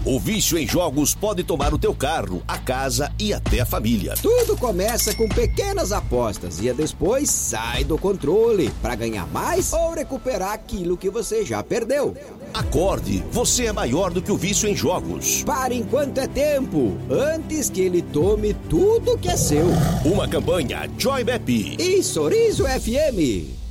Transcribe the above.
O vício em jogos pode tomar o teu carro, a casa e até a família. Tudo começa com pequenas apostas e depois sai do controle para ganhar mais ou recuperar aquilo que você já perdeu. Acorde, você é maior do que o vício em jogos. Pare enquanto é tempo, antes que ele tome tudo que é seu. Uma campanha Joy Bep e Sorriso FM.